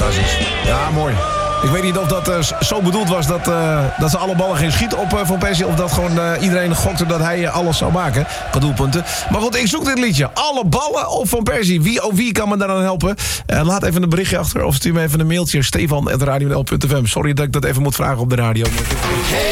fantastisch. Ja, mooi. Ik weet niet of dat zo bedoeld was dat ze alle ballen ging schieten op Van Persie... of dat gewoon iedereen gokte dat hij alles zou maken qua doelpunten. Maar goed, ik zoek dit liedje. Alle ballen op Van Persie. Wie kan me daaraan helpen? Laat even een berichtje achter of stuur me even een mailtje. Stefan@radio.nl.fm. Sorry dat ik dat even moet vragen op de radio.